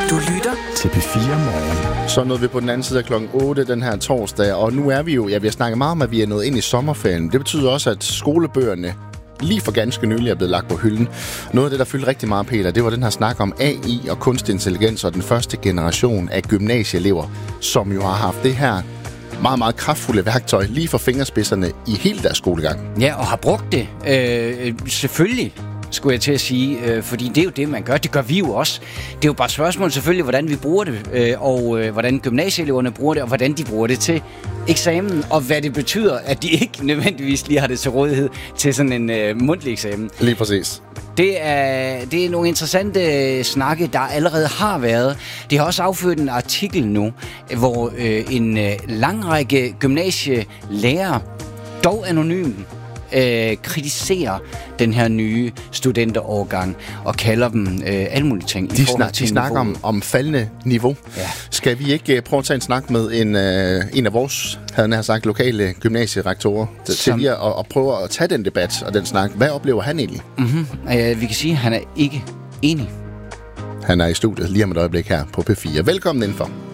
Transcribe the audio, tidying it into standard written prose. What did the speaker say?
Du lytter til P4 Morgen. Så nåede vi på den anden side af klokken 8 den her torsdag, og nu er vi jo, vi har snakket meget om, at vi er nået ind i sommerferien. Det betyder også, at skolebøgerne lige for ganske nylig er blevet lagt på hylden. Noget af det, der fyldte rigtig meget, Peter, det var den her snak om AI og kunstig intelligens og den første generation af gymnasieelever, som jo har haft det her meget, meget kraftfulde værktøj lige for fingerspidserne i hele deres skolegang. Ja, og har brugt det. Selvfølgelig, skulle jeg til at sige, fordi det er jo det, man gør. Det gør vi jo også. Det er jo bare et spørgsmål selvfølgelig, hvordan vi bruger det, og hvordan gymnasieeleverne bruger det, og hvordan de bruger det til eksamen, og hvad det betyder, at de ikke nødvendigvis lige har det til rådighed til sådan en mundtlig eksamen. Lige præcis. Det er nogle interessante snakke, der allerede har været. Det har også affødt en artikel nu, hvor en lang række gymnasielærere, dog anonymt, kritiserer den her nye studenterårgang og kalder dem alle mulige ting. De snakker om faldende niveau. Ja. Skal vi ikke prøve at tage en snak med en af vores, havde jeg sagt, lokale gymnasierektorer til lige at prøve at tage den debat og den snak? Hvad oplever han egentlig? Vi kan sige, at han er ikke enig. Han er i studiet lige om et øjeblik her på P4. Velkommen indenfor.